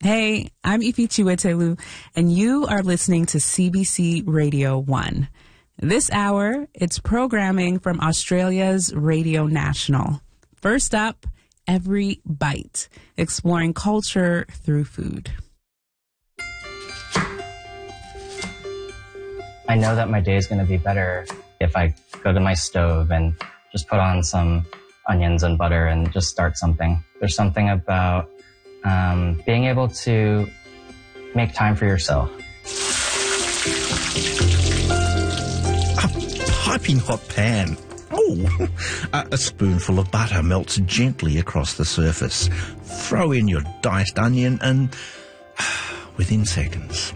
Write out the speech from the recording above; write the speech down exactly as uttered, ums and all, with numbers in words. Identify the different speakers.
Speaker 1: Hey, I'm Ifi Chiwetelu, and you are listening to C B C Radio one. This hour, it's programming from Australia's Radio National. First up, Every Bite, exploring culture through food.
Speaker 2: I know that my day is going to be better if I go to my stove and just put on some onions and butter and just start something. There's something about um, being able to make time for yourself.
Speaker 3: A piping hot pan. Oh, a, a spoonful of butter melts gently across the surface. Throw in your diced onion and within seconds,